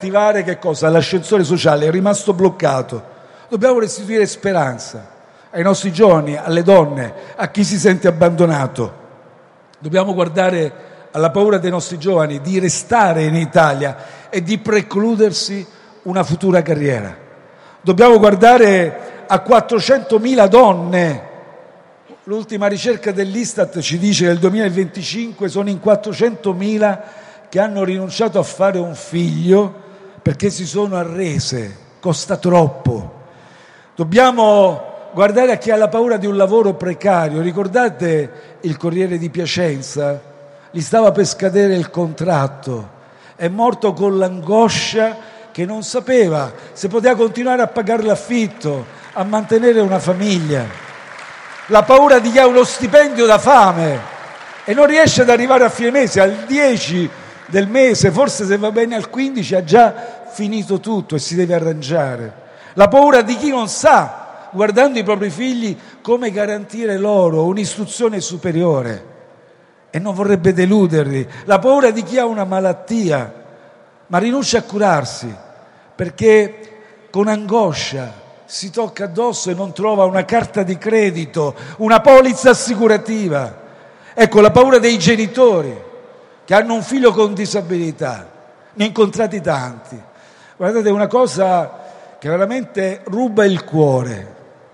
attivare che cosa? L'ascensore sociale è rimasto bloccato. Dobbiamo restituire speranza ai nostri giovani, alle donne, a chi si sente abbandonato. Dobbiamo guardare alla paura dei nostri giovani di restare in Italia e di precludersi una futura carriera. Dobbiamo guardare a 400.000 donne. L'ultima ricerca dell'Istat ci dice che nel 2025 sono in 400.000 che hanno rinunciato a fare un figlio perché si sono arrese, costa troppo. Dobbiamo guardare a chi ha la paura di un lavoro precario. Ricordate il Corriere di Piacenza? Gli stava per scadere il contratto, è morto con l'angoscia che non sapeva se poteva continuare a pagare l'affitto, a mantenere una famiglia. La paura di chi ha uno stipendio da fame e non riesce ad arrivare a fine mese, al 10 del mese, forse se va bene al 15 ha già finito tutto e si deve arrangiare. La paura di chi non sa, guardando i propri figli, come garantire loro un'istruzione superiore e non vorrebbe deluderli. La paura di chi ha una malattia ma rinuncia a curarsi perché con angoscia si tocca addosso e non trova una carta di credito, una polizza assicurativa. Ecco, la paura dei genitori che hanno un figlio con disabilità. Ne ho incontrati tanti. Guardate, è una cosa che veramente ruba il cuore.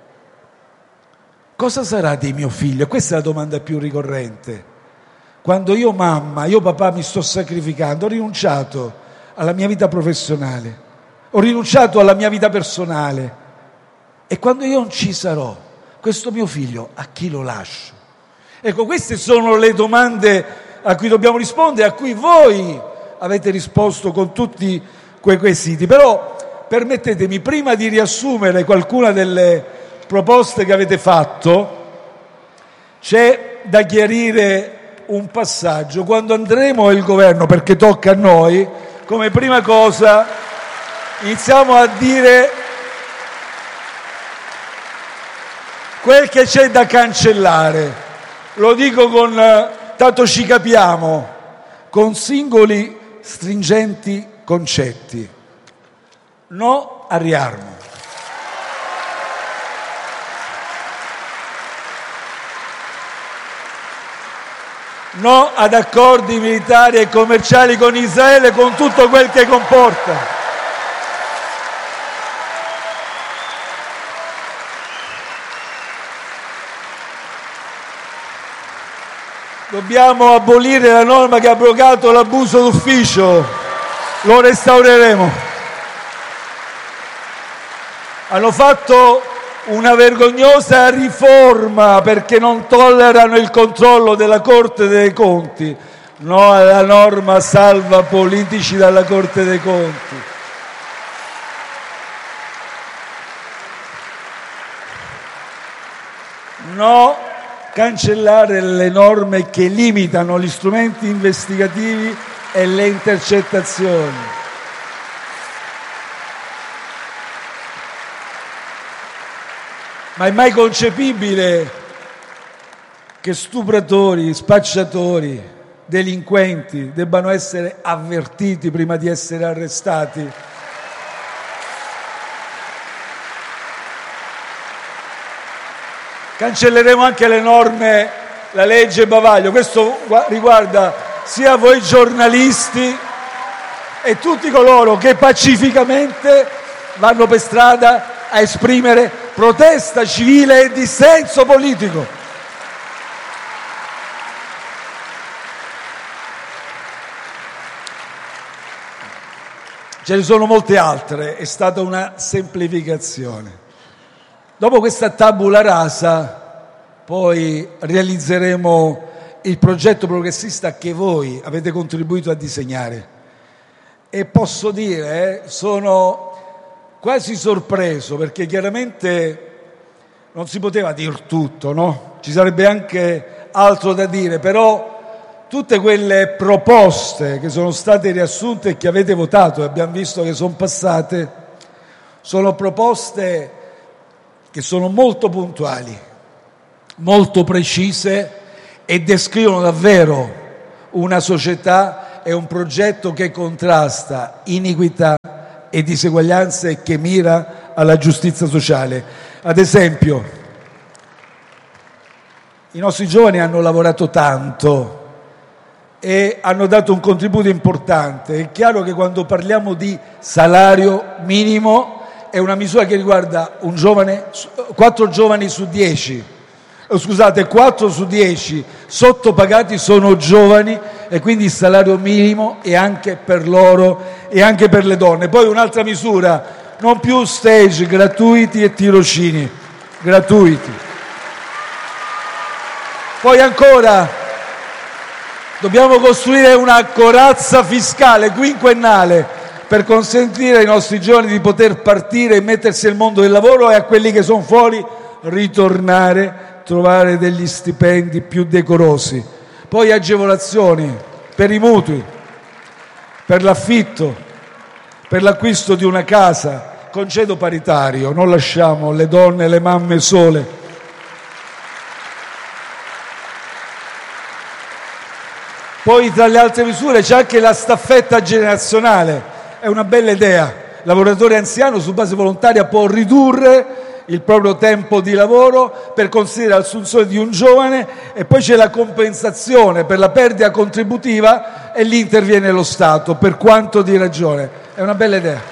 Cosa sarà di mio figlio? Questa è la domanda più ricorrente. Quando io mamma, io papà mi sto sacrificando, ho rinunciato alla mia vita professionale, ho rinunciato alla mia vita personale e quando io non ci sarò, questo mio figlio a chi lo lascio? Ecco, queste sono le domande a cui dobbiamo rispondere, a cui voi avete risposto con tutti quei quesiti. Però permettetemi, prima di riassumere qualcuna delle proposte che avete fatto, c'è da chiarire un passaggio. Quando andremo al governo, perché tocca a noi, come prima cosa iniziamo a dire quel che c'è da cancellare. Lo dico con, tanto ci capiamo, con singoli stringenti concetti. No a riarmo. No ad accordi militari e commerciali con Israele, con tutto quel che comporta. Dobbiamo abolire la norma che ha abrogato l'abuso d'ufficio. Lo restaureremo. Hanno fatto una vergognosa riforma perché non tollerano il controllo della Corte dei Conti. No alla norma salva politici dalla Corte dei Conti. No, cancellare le norme che limitano gli strumenti investigativi e le intercettazioni. Ma è mai concepibile che stupratori, spacciatori, delinquenti debbano essere avvertiti prima di essere arrestati? Cancelleremo anche le norme, la legge Bavaglio. Questo riguarda sia voi giornalisti e tutti coloro che pacificamente vanno per strada a esprimere protesta civile e dissenso politico. Ce ne sono molte altre, è stata una semplificazione. Dopo questa tabula rasa, poi realizzeremo il progetto progressista che voi avete contribuito a disegnare. E posso dire, sono quasi sorpreso, perché chiaramente non si poteva dir tutto, no? Ci sarebbe anche altro da dire, però tutte quelle proposte che sono state riassunte e che avete votato e abbiamo visto che sono passate, sono proposte che sono molto puntuali, molto precise e descrivono davvero una società è un progetto che contrasta iniquità e diseguaglianze e che mira alla giustizia sociale. Ad esempio, i nostri giovani hanno lavorato tanto e hanno dato un contributo importante. È chiaro che quando parliamo di salario minimo è una misura che riguarda 4 giovani su 10. 4 su 10 sottopagati sono giovani e quindi il salario minimo è anche per loro e anche per le donne. Poi un'altra misura, non più stage gratuiti e tirocini gratuiti. Poi ancora dobbiamo costruire una corazza fiscale quinquennale per consentire ai nostri giovani di poter partire e mettersi nel mondo del lavoro e a quelli che sono fuori ritornare, trovare degli stipendi più decorosi. Poi agevolazioni per i mutui, per l'affitto, per l'acquisto di una casa, congedo paritario, non lasciamo le donne e le mamme sole. Poi tra le altre misure c'è anche la staffetta generazionale, è una bella idea. Il lavoratore anziano su base volontaria può ridurre il proprio tempo di lavoro per considerare l'assunzione di un giovane e poi c'è la compensazione per la perdita contributiva e lì interviene lo Stato, per quanto di ragione. È una bella idea.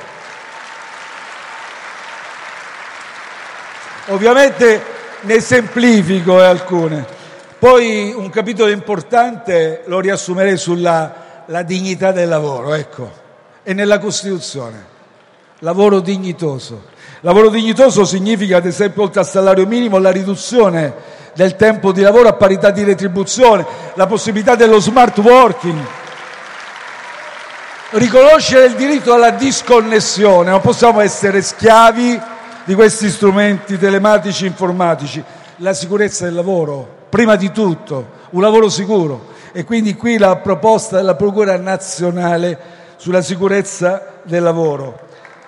Ovviamente ne semplifico alcune. Poi un capitolo importante lo riassumerei sulla dignità del lavoro, ecco, è nella Costituzione. Lavoro dignitoso. Lavoro dignitoso significa, ad esempio, oltre al salario minimo, la riduzione del tempo di lavoro a parità di retribuzione, la possibilità dello smart working, riconoscere il diritto alla disconnessione, non possiamo essere schiavi di questi strumenti telematici informatici, la sicurezza del lavoro. Prima di tutto, un lavoro sicuro. E quindi qui la proposta della Procura nazionale sulla sicurezza del lavoro.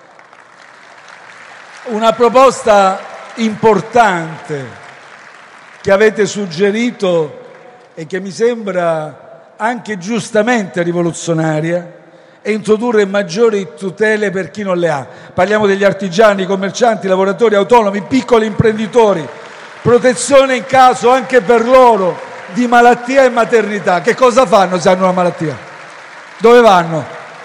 Una proposta importante che avete suggerito e che mi sembra anche giustamente rivoluzionaria è introdurre maggiori tutele per chi non le ha. Parliamo degli artigiani, commercianti, lavoratori autonomi, piccoli imprenditori. Protezione in caso anche per loro di malattia e maternità. Che cosa fanno se hanno una malattia? Dove vanno?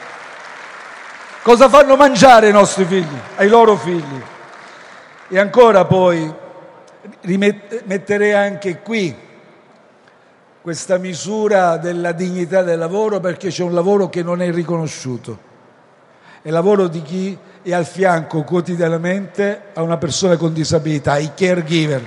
Cosa fanno mangiare ai nostri figli, ai loro figli? E ancora poi metterei anche qui questa misura della dignità del lavoro, perché c'è un lavoro che non è riconosciuto. È il lavoro di chi è al fianco quotidianamente a una persona con disabilità, i caregiver.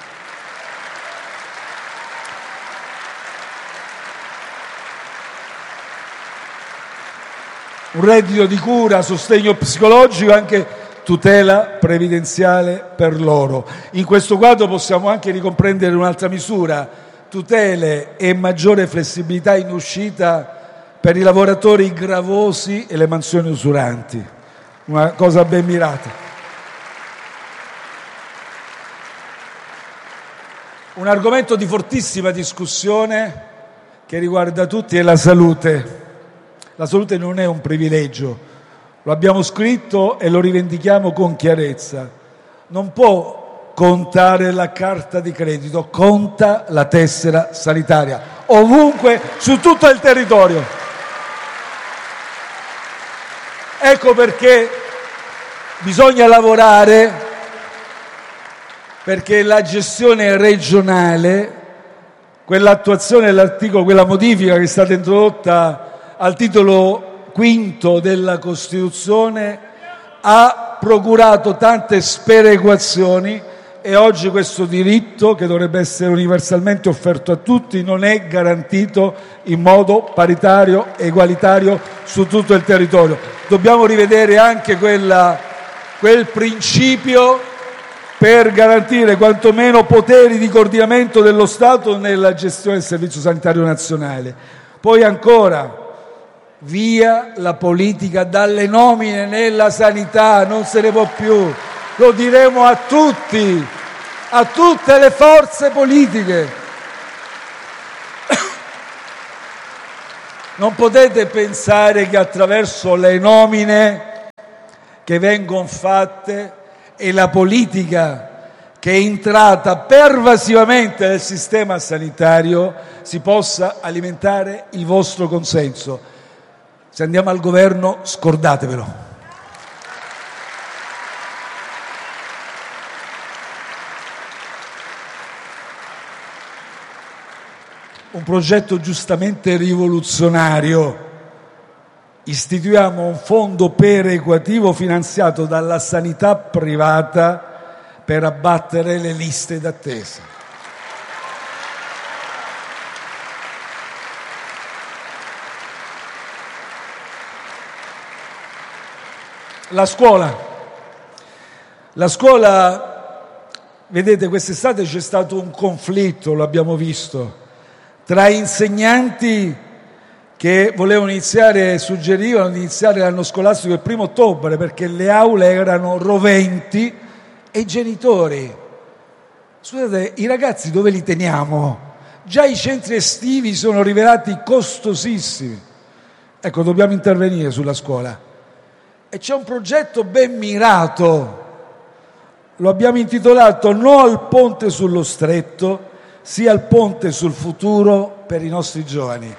Un reddito di cura, sostegno psicologico e anche tutela previdenziale per loro. In questo quadro possiamo anche ricomprendere un'altra misura, tutele e maggiore flessibilità in uscita per i lavoratori gravosi e le mansioni usuranti. Una cosa ben mirata. Un argomento di fortissima discussione che riguarda tutti è la salute. La salute non è un privilegio, lo abbiamo scritto e lo rivendichiamo con chiarezza. Non può contare la carta di credito, conta la tessera sanitaria, ovunque, su tutto il territorio. Ecco perché bisogna lavorare perché la gestione regionale, quell'attuazione dell'articolo, quella modifica che è stata introdotta al titolo quinto della Costituzione, ha procurato tante sperequazioni e oggi questo diritto, che dovrebbe essere universalmente offerto a tutti, non è garantito in modo paritario e egualitario su tutto il territorio. Dobbiamo rivedere anche quel principio per garantire quantomeno poteri di coordinamento dello Stato nella gestione del Servizio Sanitario Nazionale. Poi ancora, via la politica dalle nomine nella sanità, non se ne può più. Lo diremo a tutti, a tutte le forze politiche. Non potete pensare che attraverso le nomine che vengono fatte e la politica che è entrata pervasivamente nel sistema sanitario si possa alimentare il vostro consenso. Se andiamo al governo, scordatevelo. Un progetto giustamente rivoluzionario. Istituiamo un fondo perequativo finanziato dalla sanità privata per abbattere le liste d'attesa. La scuola, vedete, quest'estate c'è stato un conflitto, lo abbiamo visto, tra insegnanti che suggerivano di iniziare l'anno scolastico il 1° ottobre perché le aule erano roventi, e i genitori. Scusate, i ragazzi dove li teniamo? Già i centri estivi sono rivelati costosissimi. Ecco, dobbiamo intervenire sulla scuola. E c'è un progetto ben mirato. Lo abbiamo intitolato "No al ponte sullo stretto, sì al ponte sul futuro per i nostri giovani".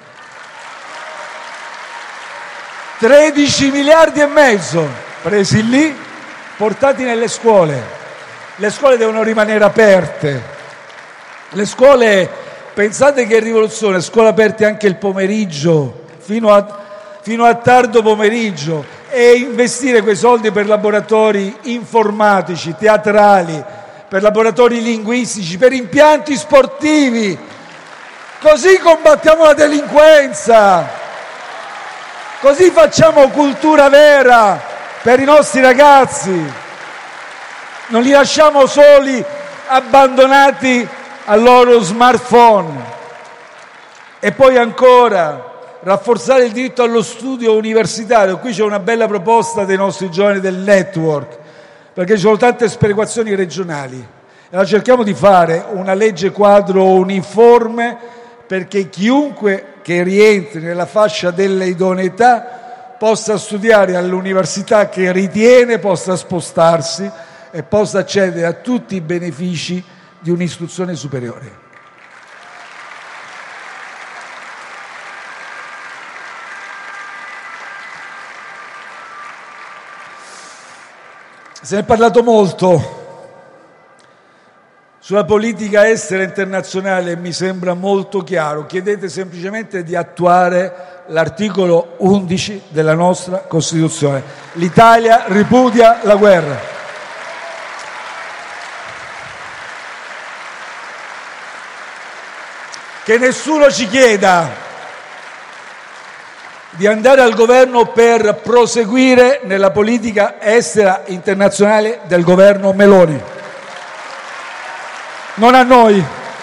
13 miliardi e mezzo presi lì, portati nelle scuole. Le scuole devono rimanere aperte. Le scuole, pensate che rivoluzione, scuole aperte anche il pomeriggio, fino a tardo pomeriggio, e investire quei soldi per laboratori informatici, teatrali, per laboratori linguistici, per impianti sportivi. Così combattiamo la delinquenza. Così facciamo cultura vera per i nostri ragazzi. Non li lasciamo soli, abbandonati al loro smartphone. E poi ancora, rafforzare il diritto allo studio universitario. Qui c'è una bella proposta dei nostri giovani del network, perché ci sono tante sperequazioni regionali. E allora cerchiamo di fare una legge quadro uniforme perché chiunque che rientri nella fascia delle idoneità possa studiare all'università che ritiene, possa spostarsi e possa accedere a tutti i benefici di un'istruzione superiore. Se ne è parlato molto sulla politica estera internazionale e mi sembra molto chiaro. Chiedete semplicemente di attuare l'articolo 11 della nostra Costituzione. L'Italia ripudia la guerra. Che nessuno ci chieda di andare al governo per proseguire nella politica estera internazionale del governo Meloni. Non a noi.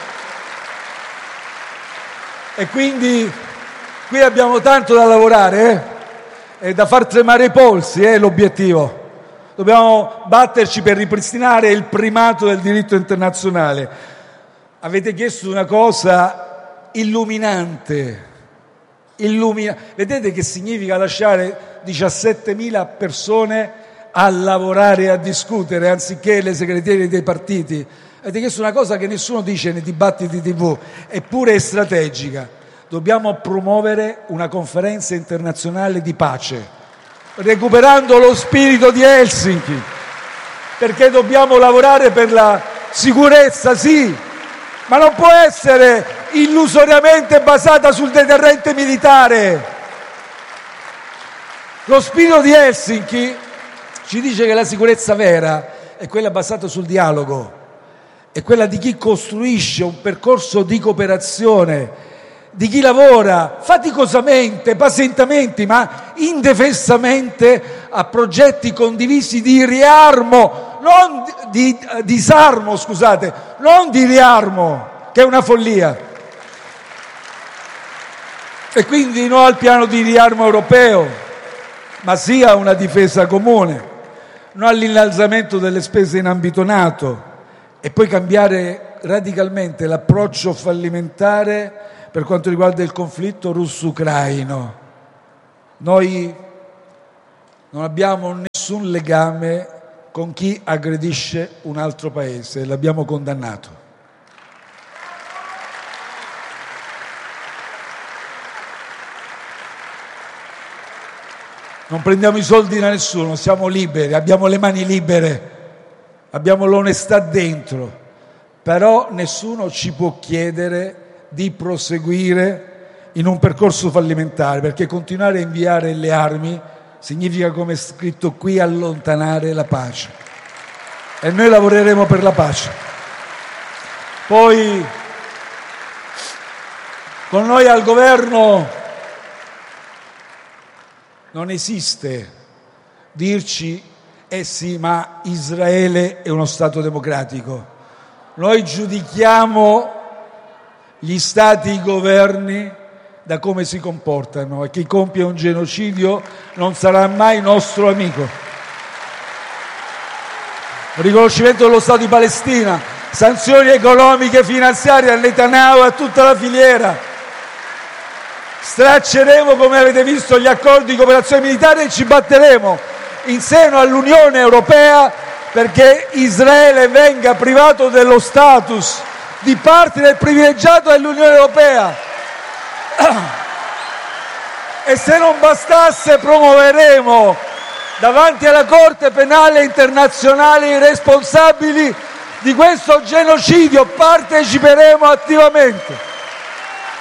E quindi qui abbiamo tanto da lavorare, e da far tremare i polsi, è l'obiettivo. Dobbiamo batterci per ripristinare il primato del diritto internazionale. Avete chiesto una cosa illuminante. Vedete che significa lasciare 17.000 persone a lavorare e a discutere anziché le segreterie dei partiti? Avete chiesto una cosa che nessuno dice nei dibattiti TV, eppure è strategica. Dobbiamo promuovere una conferenza internazionale di pace, recuperando lo spirito di Helsinki, perché dobbiamo lavorare per la sicurezza, sì, ma non può essere illusoriamente basata sul deterrente militare. Lo spirito di Helsinki ci dice che la sicurezza vera è quella basata sul dialogo, è quella di chi costruisce un percorso di cooperazione, di chi lavora faticosamente, pazientemente, ma indefessamente a progetti condivisi di riarmo, non di disarmo, scusate, non di riarmo, che è una follia. E quindi no al piano di riarmo europeo, ma sì a una difesa comune, no all'innalzamento delle spese in ambito NATO, e poi cambiare radicalmente l'approccio fallimentare per quanto riguarda il conflitto russo-ucraino. Noi non abbiamo nessun legame con chi aggredisce un altro paese, l'abbiamo condannato. Non prendiamo i soldi da nessuno, siamo liberi, abbiamo le mani libere, abbiamo l'onestà dentro, però nessuno ci può chiedere di proseguire in un percorso fallimentare, perché continuare a inviare le armi significa, come è scritto qui, allontanare la pace. E noi lavoreremo per la pace. Poi, con noi al governo non esiste dirci sì, ma Israele è uno Stato democratico. Noi giudichiamo gli Stati, i governi, da come si comportano, e chi compie un genocidio non sarà mai nostro amico. Riconoscimento dello Stato di Palestina, sanzioni economiche e finanziarie a Netanyahu e a tutta la filiera. Stracceremo, come avete visto, gli accordi di cooperazione militare e ci batteremo in seno all'Unione Europea perché Israele venga privato dello status di partner privilegiato dell'Unione Europea. E se non bastasse, promuoveremo davanti alla Corte Penale Internazionale i responsabili di questo genocidio, parteciperemo attivamente.